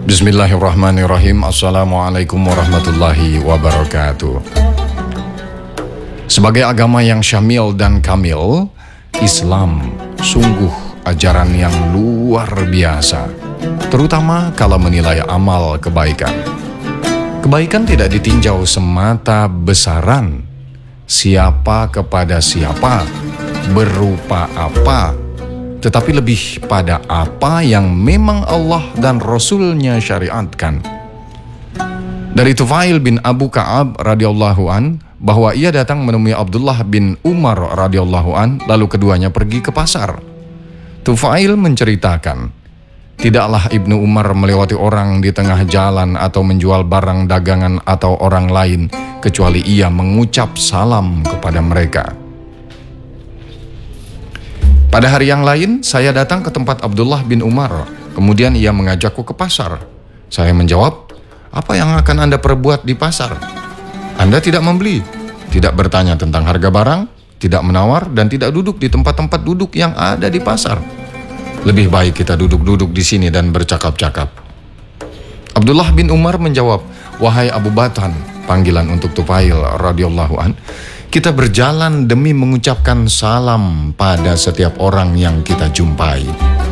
Bismillahirrahmanirrahim. Assalamualaikum warahmatullahi wabarakatuh. Sebagai agama yang syamil dan kamil, Islam sungguh ajaran yang luar biasa, terutama kalau menilai amal kebaikan. Kebaikan tidak ditinjau semata besaran, siapa kepada siapa, berupa apa, tetapi lebih pada apa yang memang Allah dan Rasul-Nya syariatkan. Dari Tufail bin Abu Ka'ab radhiyallahu an, bahwa ia datang menemui Abdullah bin Umar radhiyallahu an, lalu keduanya pergi ke pasar. Tufail menceritakan, tidaklah Ibnu Umar melewati orang di tengah jalan atau menjual barang dagangan atau orang lain, kecuali ia mengucap salam kepada mereka. Pada hari yang lain, saya datang ke tempat Abdullah bin Umar. Kemudian ia mengajakku ke pasar. Saya menjawab, "Apa yang akan Anda perbuat di pasar?" "Anda tidak membeli, tidak bertanya tentang harga barang, tidak menawar, dan tidak duduk di tempat-tempat duduk yang ada di pasar. Lebih baik kita duduk-duduk di sini dan bercakap-cakap." Abdullah bin Umar menjawab, "Wahai Abu Batan," panggilan untuk Tufail radhiyallahu an, "kita berjalan demi mengucapkan salam pada setiap orang yang kita jumpai.